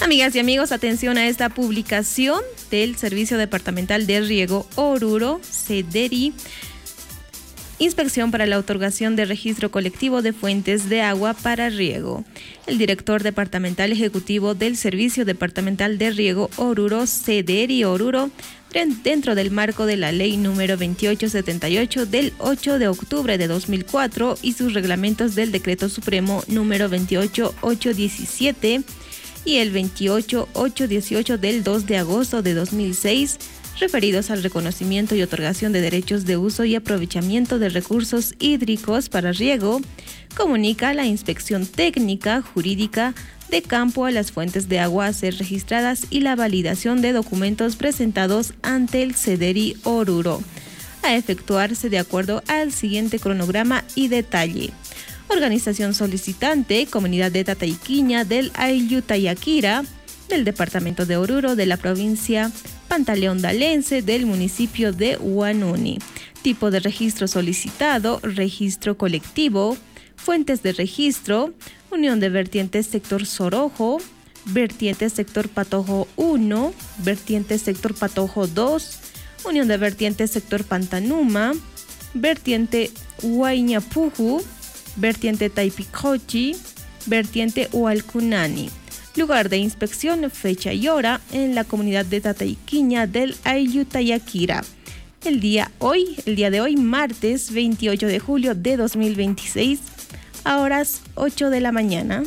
Amigas y amigos, atención a esta publicación del Servicio Departamental de Riego Oruro, SEDERI. Inspección para la otorgación de registro colectivo de fuentes de agua para riego. El director departamental ejecutivo del Servicio Departamental de Riego Oruro, SEDERI Oruro, dentro del marco de la Ley número 2878 del 8 de octubre de 2004 y sus reglamentos del Decreto Supremo número 28817 y el 28818 del 2 de agosto de 2006, referidos al reconocimiento y otorgación de derechos de uso y aprovechamiento de recursos hídricos para riego, comunica la inspección técnica jurídica de campo a las fuentes de agua a ser registradas y la validación de documentos presentados ante el SEDERI Oruro, a efectuarse de acuerdo al siguiente cronograma y detalle. Organización solicitante, Comunidad de Tatayquiña del Ayllutayaquira, del Departamento de Oruro, de la provincia Pantaleondalense, del municipio de Huanuni. Tipo de registro solicitado, registro colectivo, fuentes de registro, Unión de Vertientes Sector Sorojo, Vertiente Sector Patojo 1, Vertiente Sector Patojo 2, Unión de Vertientes Sector Pantanuma, Vertiente Huayñapuju, Vertiente Taipicochi, Vertiente Hualcunani. Lugar de inspección, fecha y hora en la comunidad de Tatayquiña del Ayllutayaquira. El día de hoy, martes 28 de julio de 2026, a horas 8 de la mañana.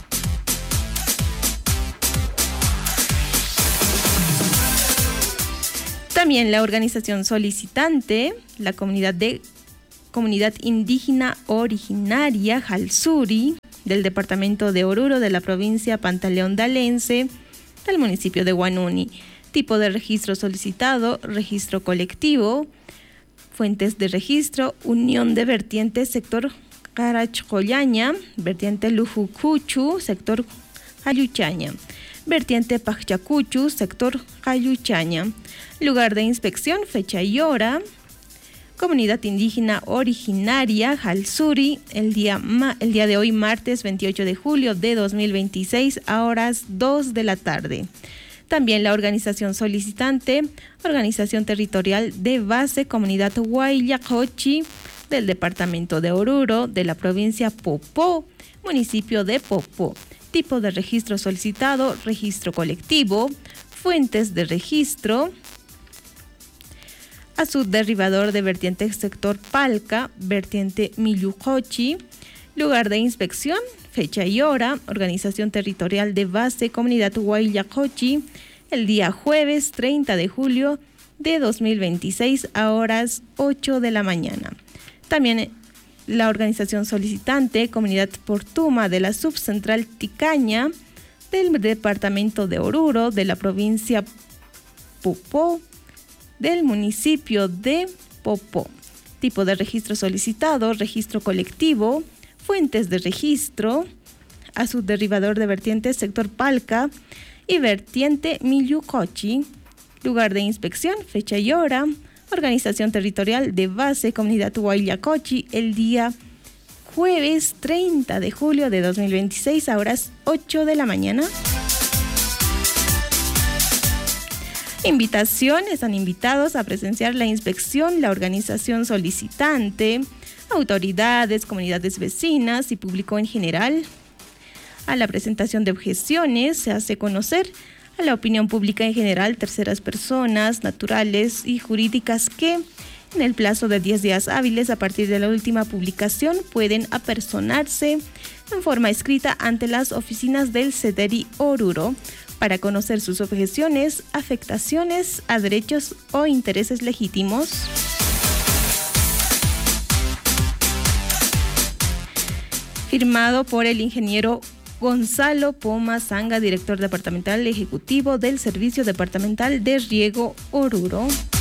También la organización solicitante, la comunidad indígena originaria Jalsuri, del departamento de Oruro, de la provincia Pantaleondalense, del municipio de Huanuni. Tipo de registro solicitado, registro colectivo, fuentes de registro, Unión de Vertientes Sector Carachcollaña, Vertiente Lujucuchu, Sector Jayuchaña, Vertiente Pachyacuchu, Sector Jayuchaña. Lugar de inspección, fecha y hora, Comunidad indígena originaria Jalsuri, el día de hoy, martes 28 de julio de 2026, a horas 2 de la tarde. También la organización solicitante, Organización Territorial de Base Comunidad Huayllacochi, del departamento de Oruro, de la provincia Popó, municipio de Popó. Tipo de registro solicitado, registro colectivo, fuentes de registro, a su derribador de vertiente sector Palca, vertiente Millucochi. Lugar de inspección, fecha y hora, Organización Territorial de Base Comunidad Huayllacochi, el día jueves 30 de julio de 2026 a horas 8 de la mañana. También la organización solicitante, Comunidad Portuma de la Subcentral Ticaña, del departamento de Oruro, de la provincia Popó, del municipio de Popó. Tipo de registro solicitado, registro colectivo, fuentes de registro, a su derribador de vertiente sector Palca y vertiente Millucochi. Lugar de inspección, fecha y hora, Organización Territorial de Base Comunidad Huayllacochi, el día jueves 30 de julio de 2026 a horas 8 de la mañana. Invitación, están invitados a presenciar la inspección, la organización solicitante, autoridades, comunidades vecinas y público en general. A la presentación de objeciones se hace conocer a la opinión pública en general, terceras personas, naturales y jurídicas que, en el plazo de 10 días hábiles a partir de la última publicación, pueden apersonarse en forma escrita ante las oficinas del SEDERI Oruro para conocer sus objeciones, afectaciones a derechos o intereses legítimos. Firmado por el ingeniero Gonzalo Poma Zanga, director departamental ejecutivo del Servicio Departamental de Riego Oruro.